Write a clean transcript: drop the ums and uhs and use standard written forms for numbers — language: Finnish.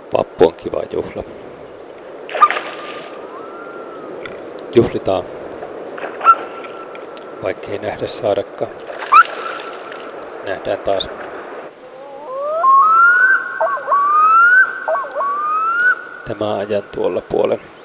Vappu on kiva juhla. Juhlitaan, vaikkei nähdä saadakaan. Nähdään taas. Tämä ajan tuolla puolella.